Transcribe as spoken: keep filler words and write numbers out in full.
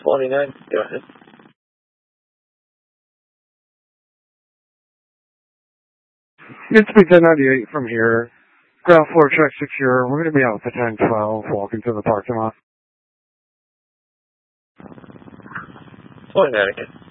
twenty-nine, go ahead. It's B ten ninety-eight from here. Ground floor check secure. We're going to be out at ten twelve, walking to the parking lot. twenty-nine again.